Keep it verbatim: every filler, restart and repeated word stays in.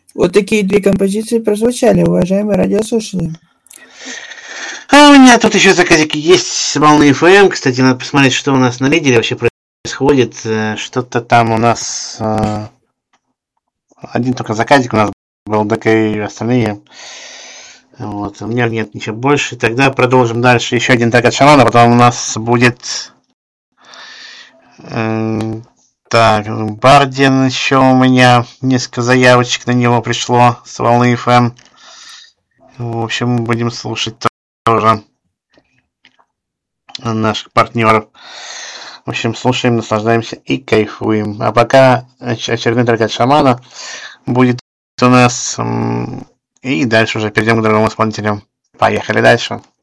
Вот такие две композиции прозвучали, уважаемые радиослушатели. А у меня тут еще заказики есть с волны эф эм. Кстати, надо посмотреть, что у нас на лидере вообще происходит. Что-то там у нас... Один только заказик у нас был, так и остальные. Вот. У меня нет ничего больше. Тогда продолжим дальше. Еще один трек от Шамана. Потом у нас будет... Э, так, Бардин еще у меня. Несколько заявочек на него пришло с волны эф эм. В общем, будем слушать тоже наших партнеров. В общем, слушаем, наслаждаемся и кайфуем. А пока очередной трек от Шамана будет у нас. И дальше уже перейдем к другому исполнителю. Поехали дальше.